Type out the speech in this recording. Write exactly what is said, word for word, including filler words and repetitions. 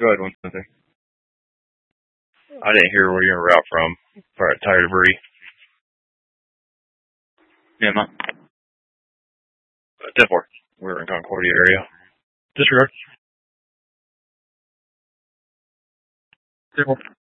Go ahead, one thing. I didn't hear where you're route from. Alright, Tired of Birdie. Yeah, man. Uh, ten four. We're in Concordia area. Disregard. ten four.